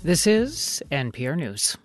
This is NPR News.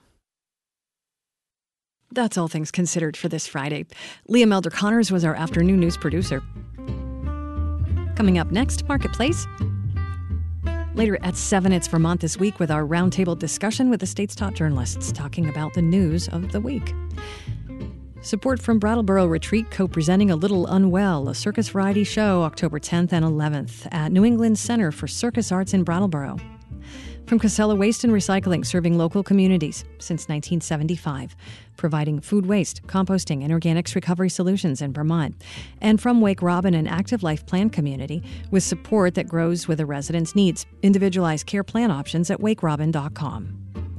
That's all things considered for this Friday. Leah Melder-Connors was our afternoon news producer. Coming up next, Marketplace. Later at 7, it's Vermont This Week with our roundtable discussion with the state's top journalists talking about the news of the week. Support from Brattleboro Retreat co-presenting A Little Unwell, a circus variety show October 10th and 11th at New England Center for Circus Arts in Brattleboro. From Casella Waste and Recycling, serving local communities since 1975, providing food waste, composting, and organics recovery solutions in Vermont. And from Wake Robin, an active life plan community with support that grows with a resident's needs. Individualized care plan options at wakerobin.com.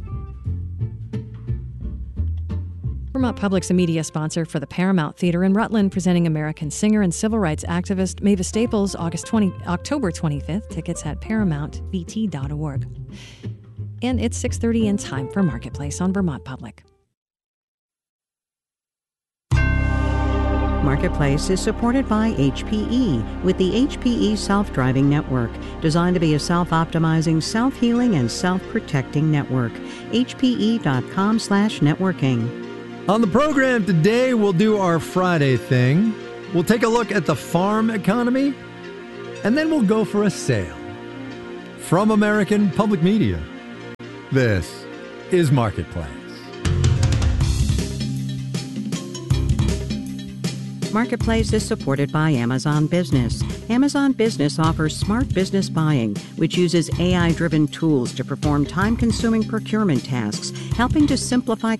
Vermont Public's a media sponsor for the Paramount Theater in Rutland, presenting American singer and civil rights activist Mavis Staples October 25th. Tickets at ParamountVT.org. And it's 6:30 and time for Marketplace on Vermont Public. Marketplace is supported by HPE with the HPE Self-Driving Network, designed to be a self-optimizing, self-healing, and self-protecting network. HPE.com/networking. On the program today, we'll do our Friday thing. We'll take a look at the farm economy, and then we'll go for a sail. From American Public Media, this is Marketplace. Marketplace is supported by Amazon Business. Amazon Business offers smart business buying, which uses AI-driven tools to perform time-consuming procurement tasks, helping to simplify